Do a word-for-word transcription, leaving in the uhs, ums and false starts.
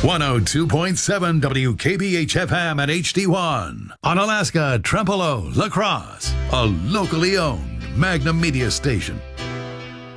one oh two point seven W K B H F M at H D one. On Alaska, Trempealeau, La Crosse, a locally owned Magnum Media station.